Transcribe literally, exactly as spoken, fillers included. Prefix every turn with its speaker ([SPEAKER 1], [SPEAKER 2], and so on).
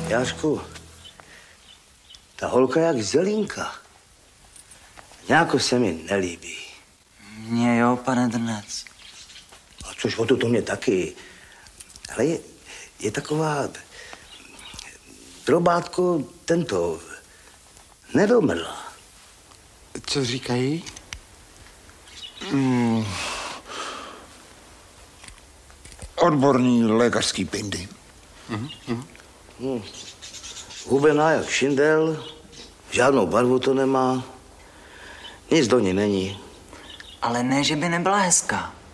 [SPEAKER 1] Jášku, ta holka jak zelínka. Nějako se mi nelíbí.
[SPEAKER 2] Mně jo, pane Drnec.
[SPEAKER 1] A což o to, to mě taky. Ale je, je taková drobátko tento nedomrla.
[SPEAKER 3] Co říkají? Hmm. Odborný lékařský pindy.
[SPEAKER 1] Mm-hmm. Hmm. Hubená jak šindel, žádnou barvu to nemá, nic do ní není.
[SPEAKER 2] Ale ne, že by nebyla hezká.